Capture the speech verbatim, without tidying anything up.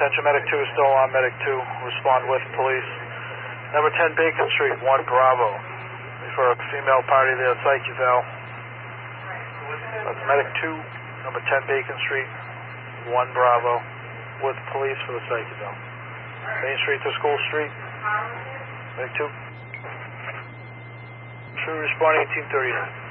Attention, Medic two is still on. Medic two, respond with police. Number ten Bacon Street, one Bravo. For a female party there, psych eval. That's Medic two, number ten Bacon Street, one Bravo, with police for the psych eval. Main Street to School Street. Medic two. True responding eighteen thirty-nine.